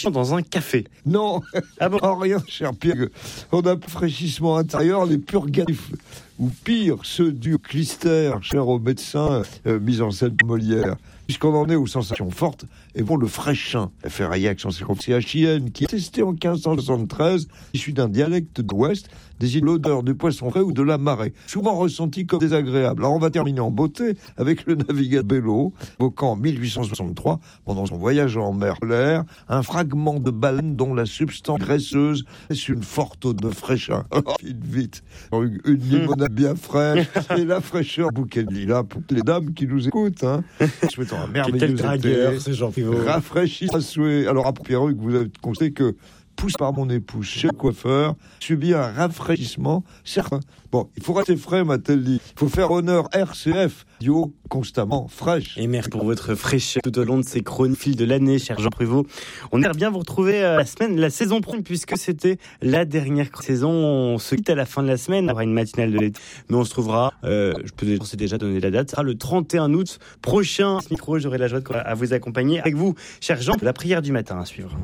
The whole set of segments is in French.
rafraîchissement dans un café. Non, Ah bon? rien, cher Pierre. On a rafraîchissement intérieur, les purgatifs, ou pire, ceux du clister, cher aux médecins, mis en scène de Molière. Puisqu'on en est aux sensations fortes, et bon, le fraîchin, Ferraillac 150, c'est HIN, qui est testé en 1573, issu d'un dialecte de l'Ouest, désigne l'odeur du poisson frais ou de la marée, souvent ressentie comme désagréable. Alors on va terminer en beauté avec le navigateur Bello, évoquant en 1863, pendant son voyage en mer polaire, un fragment de baleine dont la substance graisseuse est une forte odeur de fraîchin. Alors vite, une limonade bien fraîche, et la fraîcheur bouquet de lilas pour les dames qui nous écoutent, hein. Souhaitons un merveilleux été, ce Jean Pivot. rafraîchi à souhait. Alors après Pierruc, vous avez constaté que poussé par mon épouse chez le coiffeur, subit un rafraîchissement certain. Bon, il faut rester frais, m'a-t-elle dit. Il faut faire honneur RCF, duo constamment fraîche. Et merci pour votre fraîcheur tout au long de ces chroniques fil de l'année, cher Jean Prévost. On aimerait bien vous retrouver la saison prochaine, puisque c'était la dernière saison. On se quitte à la fin de la semaine. On aura une matinale de l'été, mais on se trouvera, je peux déjà donner la date, ça sera le 31 août prochain. Ce micro, j'aurai la joie à vous accompagner avec vous, cher Jean, la prière du matin à suivre.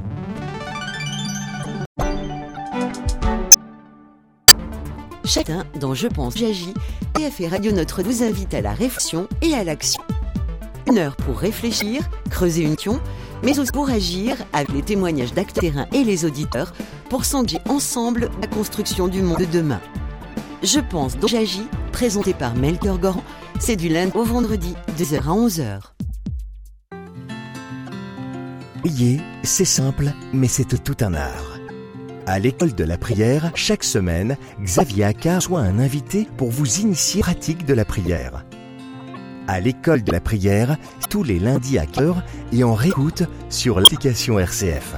Chacun dans Je pense, j'agis, TF1 Radio Notre vous invite à la réflexion et à l'action. Une heure pour réfléchir, creuser une question, mais aussi pour agir avec les témoignages d'acteurs terrain et les auditeurs pour s'engager ensemble à la construction du monde de demain. Je pense donc j'agis, présenté par Melchior Goran, c'est du lundi au vendredi, 2h à 11h. Prier, c'est simple, mais c'est tout un art. À l'école de la prière, chaque semaine, Xavier Accard soit un invité pour vous initier à la pratique de la prière. À l'école de la prière, tous les lundis à 15h et en réécoute sur l'application RCF.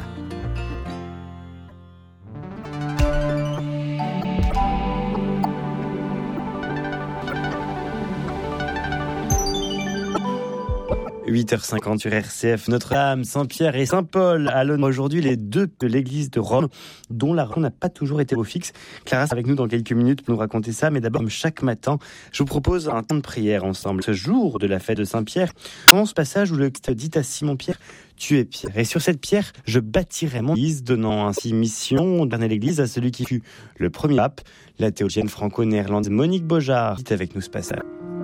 – 8h50 sur RCF, Notre-Dame, Saint-Pierre et Saint-Paul à l'honneur aujourd'hui, les deux de l'église de Rome, dont la religion n'a pas toujours été au fixe. Clara sera avec nous dans quelques minutes pour nous raconter ça, mais d'abord, comme chaque matin, je vous propose un temps de prière ensemble. Ce jour de la fête de Saint-Pierre, dans ce passage où le texte dit à Simon-Pierre, tu es pierre, et sur cette pierre, je bâtirai mon église, donnant ainsi mission de l'église à celui qui fut le premier pape, la théologienne franco-néerlandaise Monique Bojard. Dites avec nous ce passage.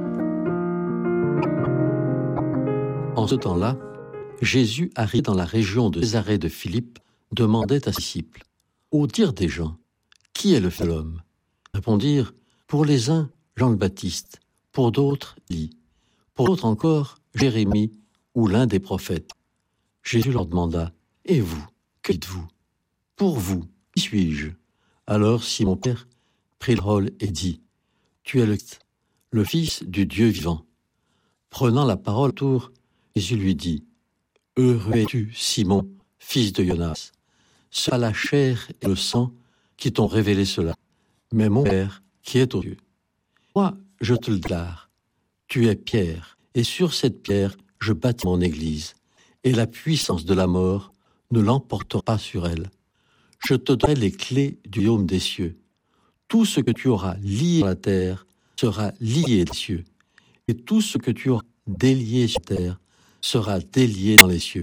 En ce temps-là, Jésus arrive dans la région de Césarée de Philippe, demandait à ses disciples, au dire des gens, qui est le Fils de l'homme ? Répondirent, pour les uns, Jean le Baptiste, pour d'autres, Élie, pour d'autres encore, Jérémie ou l'un des prophètes. Jésus leur demanda, et vous, que dites-vous ? Pour vous, qui suis-je ? Alors Simon-Pierre prit le rôle et dit, tu es le Fils du Dieu vivant. Prenant la parole autour, Jésus lui dit, « Heureux es-tu, Simon, fils de Jonas. Ce n'est pas la chair et le sang qui t'ont révélé cela, mais mon Père qui est aux cieux. Moi, je te le déclare, tu es Pierre, et sur cette pierre, je bâtis mon église, et la puissance de la mort ne l'emportera pas sur elle. Je te donnerai les clés du royaume des cieux. Tout ce que tu auras lié sur la terre sera lié des cieux, et tout ce que tu auras délié sur la terre sera délié dans les cieux. »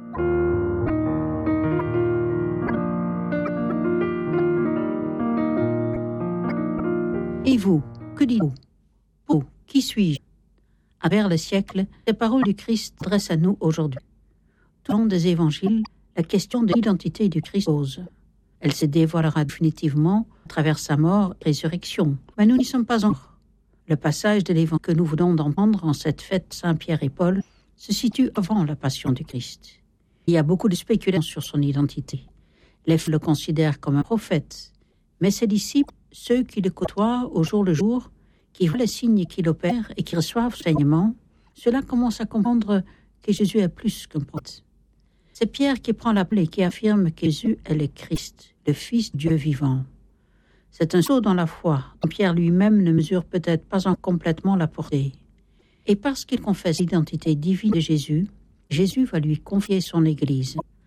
Et vous, que dites-vous ? Pour qui suis-je ? À travers le siècle, les paroles du Christ s'adressent à nous aujourd'hui. Tout au long des évangiles, la question de l'identité du Christ pose. Elle se dévoilera définitivement à travers sa mort et résurrection. Mais nous n'y sommes pas encore. Le passage de l'évangile que nous venons d'entendre en cette fête Saint-Pierre et Paul se situe avant la passion du Christ. Il y a beaucoup de spéculations sur son identité. Les le considèrent comme un prophète, mais ses disciples, ceux qui le côtoient au jour le jour, qui voient les signes qu'il opère et qui reçoivent l'enseignement, ceux-là commencent à comprendre que Jésus est plus qu'un prophète. C'est Pierre qui prend la plaie et qui affirme que Jésus est le Christ, le Fils de Dieu vivant. C'est un saut dans la foi, dont Pierre lui-même ne mesure peut-être pas complètement la portée. Et parce qu'il confesse l'identité divine de Jésus, Jésus va lui confier son Église,